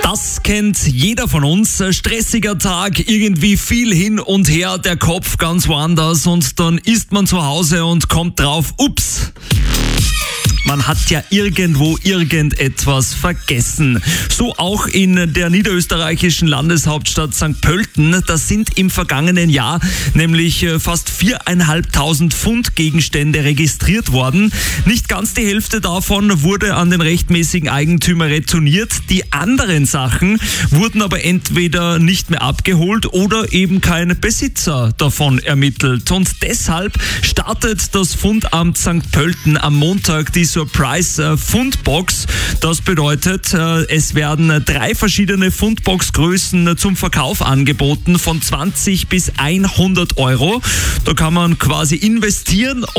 Das kennt jeder von uns. Stressiger Tag, irgendwie viel hin und her, der Kopf ganz woanders und dann ist man zu Hause und kommt drauf, ups. Man hat ja irgendwo irgendetwas vergessen. So auch in der niederösterreichischen Landeshauptstadt St. Pölten. Da sind im vergangenen Jahr nämlich fast 4.500 Pfund Gegenstände registriert worden. Nicht ganz die Hälfte davon wurde an den rechtmäßigen Eigentümer retourniert. Die anderen Sachen wurden aber entweder nicht mehr abgeholt oder eben kein Besitzer davon ermittelt. Und deshalb startet das Fundamt St. Pölten am Montag die Surprise Fundbox. Das bedeutet, es werden 3 verschiedene Fundbox-Größen zum Verkauf angeboten von 20 bis 100 Euro. Da kann man quasi investieren